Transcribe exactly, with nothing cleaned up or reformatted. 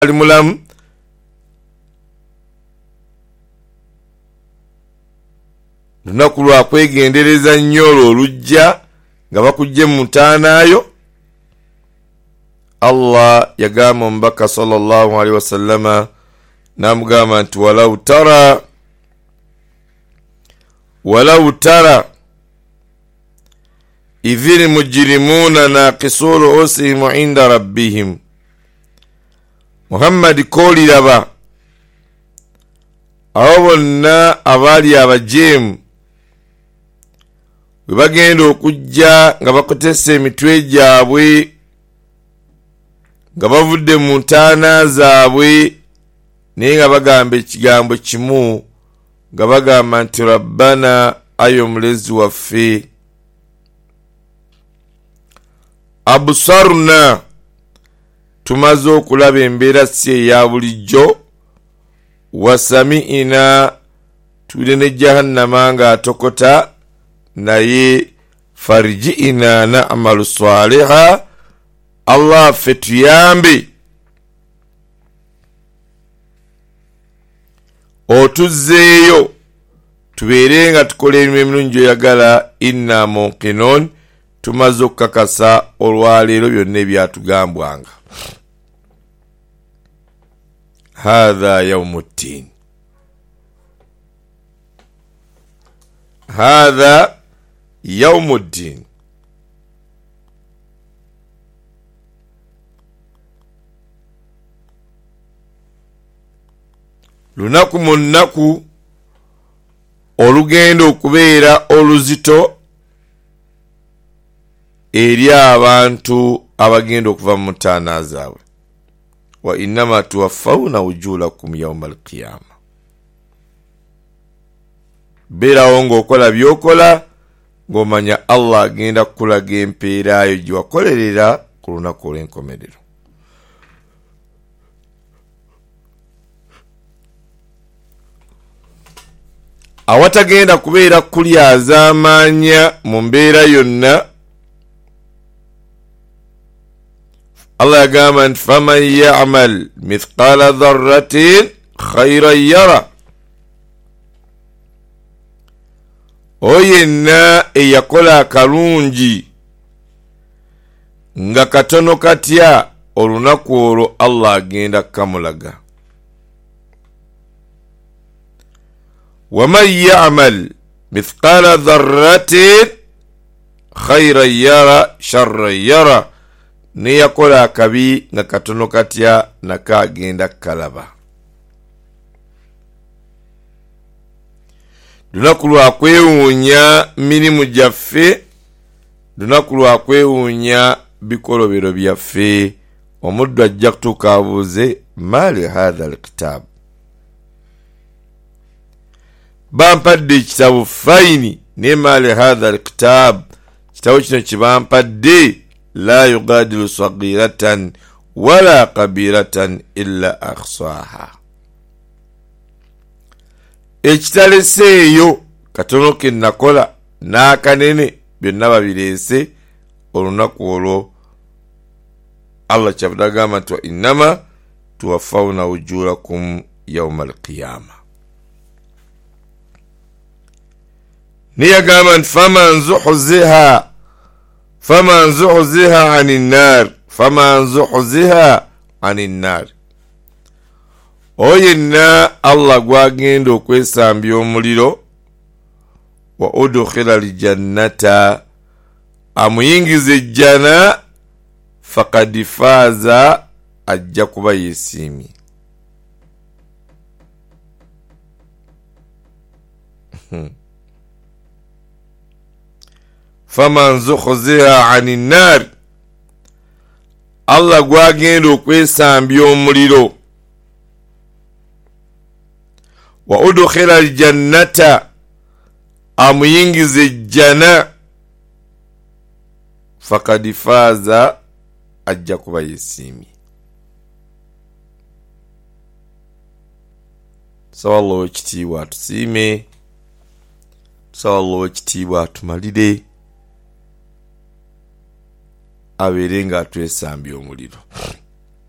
ali mulamu lunaku lwa kwegendereza nnyo olujja nga bakujje mu ntaanaayo. Allah yagamba omubaka sallallahu alaihi wasallama namugamba nti walau tara walau tara idhil mujrimuna naqisu ru'usihim inda rabbihim. Muhammad koliraba abo bonna abaali abajeemu bwe bagenda okujja nga bakotesa emitwe gyabwe nga bavudde mu ntaana zaabwe naye nga bagamba ekigambo kimu nga bagamba nti rabbana ayo mulezi waffe abusarna tumaze okulaba embeera si eya bulijjo wasami'ina tuwulire ne jahannama nga atokota naye farji'ina na'malu saliha Allah ffe tuyambe otuzzeeyo tubeere nga tukola emirimu emirungi oyagala inna muqinon tumaze okukakasa olwaleero byonna ebyatugambwanga. Hadha yawmuddin hadha yawmuddin lunaku mu nnaku olugenda okubeera oluzito eri abantu abagenda okuva mu ntaana zaabwe. Wa innama tuwaffawna ujulakum yawma alqiyama. Beerawo ng'okola byokola ng'omanya Allah agenda kukulaga empeerayo gye wakolerera ku lunaku olw'enkomerero. Awatagenda kubeera kulyazaamaanya mu mbeera yonna Allah yagamba nti faman ya'mal mithqala dharratin khayran yara. Oyenna eyakola akalungi nga katono katya olunaku olwo Allah agenda kamulaga. waman ya'mal mithqala dharratin khayran yara sharran yara. Neyakola akabi nga katono katya naka agenda kalaba. Lunaku lwa kwewuunya mirimu gyaffe, lunaku lwa kwewuunya bikolobero byaffe. Omuddu ajja kutuuka abuuze mali hadha alkitab, bampadde ekitabo fayini ne mali hadha alkitab, kitabo kino kibampadde la yugadiru saghiratan wala kabiratan illa akhsaha. Ekitaleseeyo katono ke nakola n'akanene byonna babireese olunaku olwo Allah kyavudde agamba nti wa innama tuwaffawna ujurakum yawma alqiyama. Niyagamba nti faman zuhziha faman zuhziha anin nar faman zuhziha anin nar. Oyenna Allah gwagenda okwesambya omuliro wa udkhila aljannata amuyingiza ejjana faqad faza ajja kuba yesiimye. faman zuhziha anin nar Allah gwagenda okwesambya omuliro wa udkhila aljannata amuyingiza ejjana faqad faza ajja kuba yesiimye. Sawa Allah ekitiibwa atusiime, sawa Allah ekitiibwa atumalire, abeere nga atwesambya omuliro.